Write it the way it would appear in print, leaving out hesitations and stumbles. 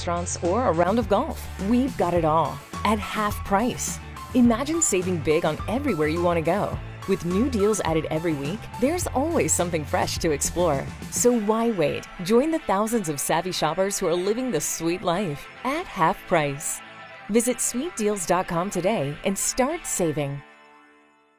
restaurants, or a round of golf. We've got it all at half price. Imagine saving big on everywhere you want to go. With new deals added every week, there's always something fresh to explore. So why wait? Join the thousands of savvy shoppers who are living the sweet life at half price. Visit sweetdeals.com today and start saving.